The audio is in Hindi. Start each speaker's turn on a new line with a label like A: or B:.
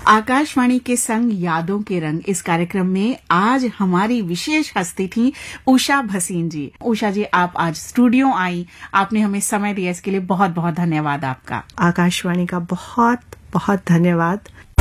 A: आकाशवाणी के संग यादों के रंग इस कार्यक्रम में आज हमारी विशेष हस्ती थी उषा भसीन जी। उषा जी, आप आज स्टूडियो आई, आपने हमें समय दिया, इसके लिए बहुत बहुत धन्यवाद आपका।
B: आकाशवाणी का बहुत बहुत धन्यवाद।